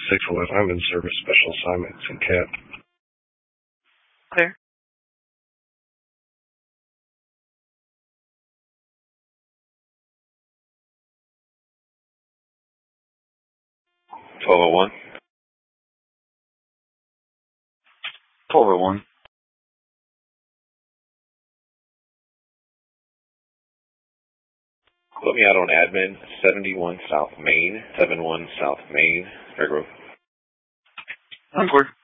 611. I'm in service special assignments in camp. Clear. $1201. 1201. Put me out on admin, 71 South Main, 71 South Main, Fairgrove. I'm clear.